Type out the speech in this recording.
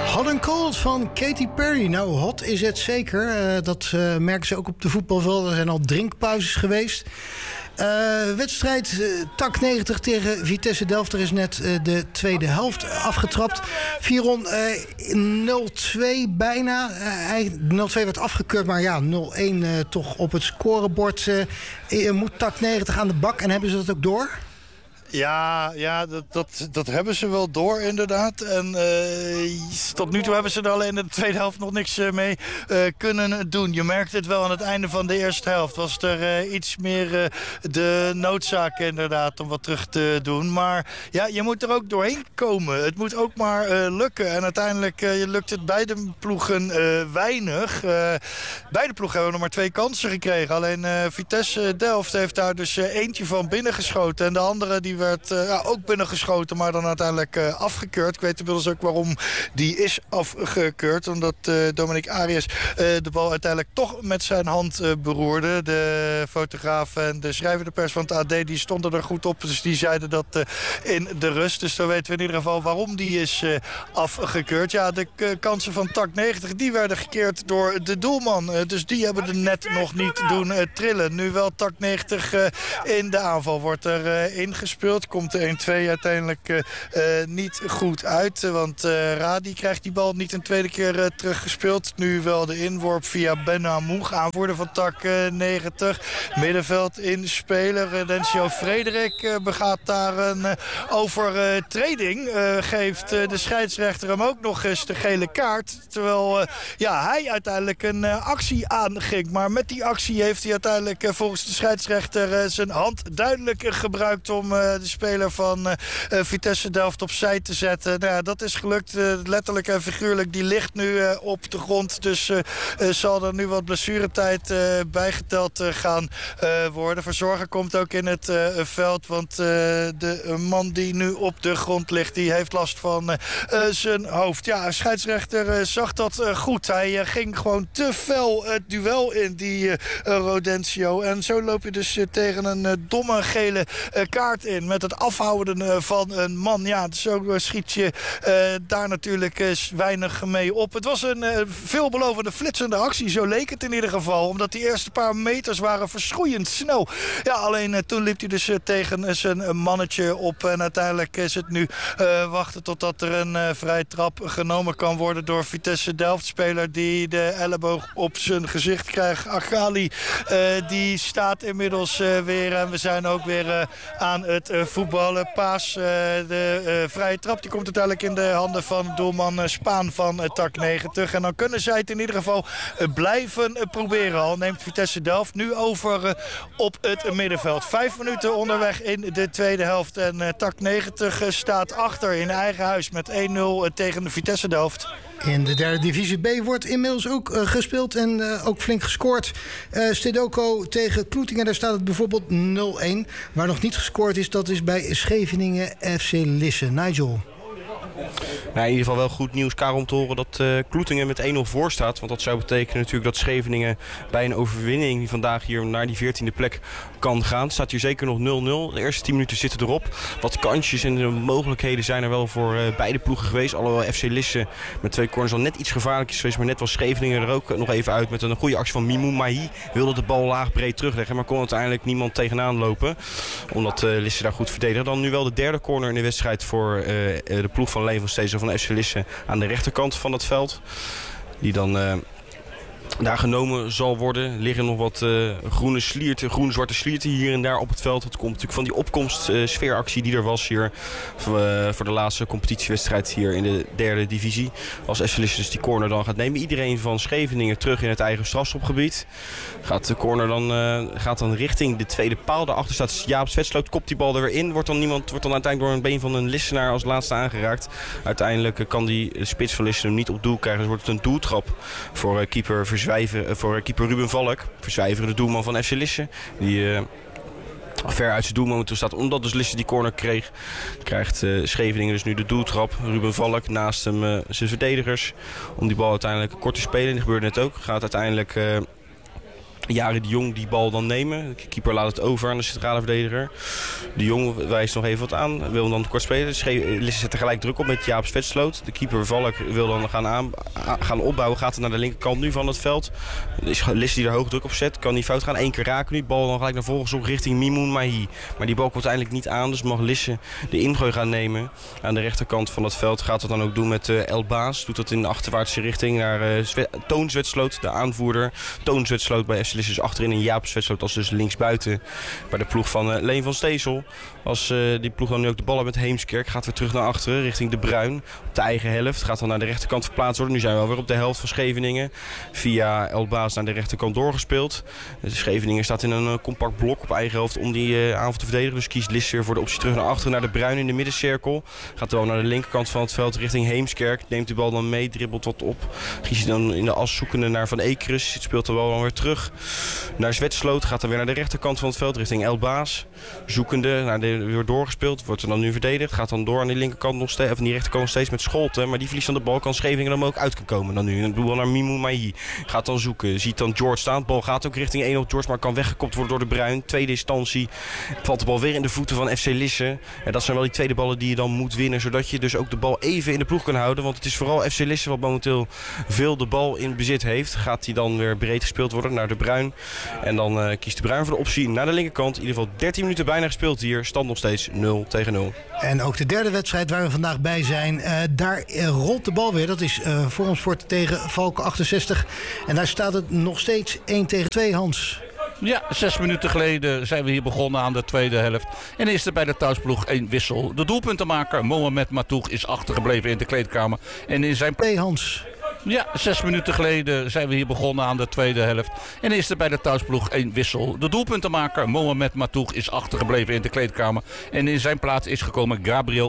Hot and Cold van Katy Perry. Nou, hot is het zeker. Dat merken ze ook op de voetbalvelden. Er zijn al drinkpauzes geweest. Wedstrijd Tak 90 tegen Vitesse Delft. Er is net de tweede helft afgetrapt. Viron 0-2 bijna. 0-2 werd afgekeurd, maar ja, 0-1 toch op het scorebord. Moet Tak 90 aan de bak en hebben ze dat ook door? Ja, dat hebben ze wel door inderdaad. En tot nu toe hebben ze er alleen in de tweede helft nog niks mee kunnen doen. Je merkt het wel aan het einde van de eerste helft. Was er iets meer de noodzaak inderdaad om wat terug te doen. Maar ja, je moet er ook doorheen komen. Het moet ook maar lukken. En uiteindelijk lukt het beide ploegen weinig. Beide ploegen hebben nog maar 2 kansen gekregen. Alleen Vitesse Delft heeft daar dus eentje van binnengeschoten. En de andere die werd ook binnengeschoten, maar dan uiteindelijk afgekeurd. Ik weet inmiddels ook waarom die is afgekeurd. Omdat Dominic Arias de bal uiteindelijk toch met zijn hand beroerde. De fotograaf en de schrijvende pers van het AD die stonden er goed op. Dus die zeiden dat in de rust. Dus dan weten we in ieder geval waarom die is afgekeurd. Ja, de kansen van Tak 90 die werden gekeerd door de doelman. Dus die hebben de net nog niet doen trillen. Nu wel Tak 90 in de aanval wordt er ingespeeld. Komt de 1-2 uiteindelijk niet goed uit. Want Radi krijgt die bal niet een tweede keer teruggespeeld. Nu wel de inworp via Ben Hamoug, aanvoerder van Tak 90. Middenveld inspeler. Redencio Frederik begaat daar een overtreding. Geeft de scheidsrechter hem ook nog eens de gele kaart. Terwijl hij uiteindelijk een actie aanging. Maar met die actie heeft hij uiteindelijk volgens de scheidsrechter zijn hand duidelijk gebruikt om de speler van Vitesse Delft opzij te zetten. Nou ja, dat is gelukt. Letterlijk en figuurlijk. Die ligt nu op de grond. Dus zal er nu wat blessuretijd bijgeteld gaan worden. Verzorger komt ook in het veld. Want de man die nu op de grond ligt, die heeft last van zijn hoofd. Ja, scheidsrechter zag dat goed. Hij ging gewoon te fel het duel in, die Rodencio. En zo loop je dus tegen een domme gele kaart in. Met het afhouden van een man. Ja, zo schiet je daar natuurlijk weinig mee op. Het was een veelbelovende flitsende actie. Zo leek het in ieder geval. Omdat die eerste paar meters waren verschroeiend snel. Ja, alleen toen liep hij dus tegen zijn mannetje op. En uiteindelijk is het nu wachten totdat er een vrije trap genomen kan worden door Vitesse Delft. Speler die de elleboog op zijn gezicht krijgt. Agali, die staat inmiddels weer. En we zijn ook weer aan het voetballen. Paas, de vrije trap, die komt uiteindelijk in de handen van doelman Spaan van Tak 90. En dan kunnen zij het in ieder geval blijven proberen. Al neemt Vitesse Delft nu over op het middenveld. 5 minuten onderweg in de tweede helft. En Tak 90 staat achter in eigen huis met 1-0 tegen de Vitesse Delft. In de derde divisie B wordt inmiddels ook gespeeld en ook flink gescoord. Stedoco tegen Kloetingen, daar staat het bijvoorbeeld 0-1. Waar nog niet gescoord is, dat is bij Scheveningen FC Lisse. Nigel. Nou, in ieder geval wel goed nieuws, Karel, om te horen dat Kloetingen met 1-0 voor staat. Want dat zou betekenen natuurlijk dat Scheveningen bij een overwinning vandaag hier naar die 14e plek kan gaan. Het staat hier zeker nog 0-0. De eerste 10 minuten zitten erop. Wat kansjes en de mogelijkheden zijn er wel voor beide ploegen geweest. Alhoewel FC Lisse met 2 corners al net iets gevaarlijk is geweest. Maar net was Scheveningen er ook nog even uit met een goede actie van Mimou Mahi. Wilde de bal laag breed terugleggen, maar kon uiteindelijk niemand tegenaan lopen. Omdat Lisse daar goed verdedigde. Dan nu wel de derde corner in de wedstrijd voor de ploeg van Leen van Stezen van FC Lisse aan de rechterkant van het veld. Die dan daar genomen zal worden. Liggen nog wat groene-zwarte slierten hier en daar op het veld. Dat komt natuurlijk van die opkomst-sfeeractie die er was hier voor de laatste competitiewedstrijd hier in de derde divisie. Als FC Lisse dus die corner dan gaat nemen. Iedereen van Scheveningen terug in het eigen strafschopgebied. De corner gaat dan richting de tweede paal. Daarachter staat Jaap Zwetsloot, kopt die bal er weer in. Wordt dan uiteindelijk door een been van een Lissenaar als laatste aangeraakt. Uiteindelijk kan die spits van Lisse hem niet op doel krijgen. Dus wordt het een doeltrap voor keeper Ruben Valk. Verzwijveren, de doelman van FC Lisse. Die ver uit zijn doelmoment staat. Omdat dus Lisse die corner kreeg, krijgt Scheveningen dus nu de doeltrap. Ruben Valk naast hem zijn verdedigers. Om die bal uiteindelijk kort te spelen. Dat gebeurde net ook. Gaat uiteindelijk Jari de Jong die bal dan nemen. De keeper laat het over aan de centrale verdediger. De Jong wijst nog even wat aan. Wil hem dan kort spelen. Lisse zet tegelijk druk op met Jaap Zwetsloot. De keeper Valk wil dan gaan opbouwen. Gaat er naar de linkerkant nu van het veld. Is Lisse die er hoog druk op zet. Kan niet fout gaan. 1 keer raken nu. Bal dan gelijk naar voren gezocht richting Mimoun Mahi. Maar die bal komt uiteindelijk niet aan. Dus mag Lisse de ingooi gaan nemen. Aan de rechterkant van het veld gaat het dan ook doen met El Baas. Doet dat in de achterwaartse richting naar Toon Zwetsloot, de aanvoerder. Toon Zwetsloot bij FC Lisse dus achterin en Jaap Zwetsloot als dus linksbuiten bij de ploeg van Leen van Steesel. Als die ploeg dan nu ook de bal heeft met Heemskerk, gaat weer terug naar achteren richting De Bruin. Op de eigen helft, gaat dan naar de rechterkant verplaatst worden. Nu zijn we alweer op de helft van Scheveningen. Via El Baas naar de rechterkant doorgespeeld. Scheveningen staat in een compact blok op eigen helft om die aanval te verdedigen. Dus kiest Lisse weer voor de optie terug naar achteren naar De Bruin in de middencirkel. Gaat dan naar de linkerkant van het veld richting Heemskerk. Neemt de bal dan mee, dribbelt wat op. Kiest dan in de as zoekende naar Van Ekeres. Speelt de bal dan weer terug naar Zwetsloot. Gaat dan weer naar de rechterkant van het veld richting El Baas. Zoekende, weer doorgespeeld. Wordt er dan nu verdedigd. Gaat dan door aan die linkerkant nog steeds, of die rechterkant nog steeds met Scholten. Maar die verliest dan de bal. Kan Scheveningen dan ook uit komen dan nu. En doe wel naar Mimoun Mahi. Gaat dan zoeken. Ziet dan George staan. De bal gaat ook richting 1 op George, maar kan weggekopt worden door De Bruin. Tweede instantie valt de bal weer in de voeten van FC Lisse. En dat zijn wel die tweede ballen die je dan moet winnen. Zodat je dus ook de bal even in de ploeg kan houden. Want het is vooral FC Lisse wat momenteel veel de bal in bezit heeft. Gaat die dan weer breed gespeeld worden naar De Bruin. En dan kiest De Bruin voor de optie naar de linkerkant. In ieder geval 13 minuten bijna gespeeld hier. Stand nog steeds 0-0. En ook de derde wedstrijd waar we vandaag bij zijn. Daar rolt de bal weer. Dat is Vormsfort tegen Valken 68. En daar staat het nog steeds 1-2, Hans. Ja, 6 minuten geleden zijn we hier begonnen aan de tweede helft. En is er bij de thuisploeg 1 wissel. De doelpuntenmaker Mohamed Matoug is achtergebleven in de kleedkamer. En in zijn... Hans. Ja, 6 minuten geleden zijn we hier begonnen aan de tweede helft. En is er bij de thuisploeg 1 wissel. De doelpuntenmaker Mohamed Matoug is achtergebleven in de kleedkamer. En in zijn plaats is gekomen Gabriel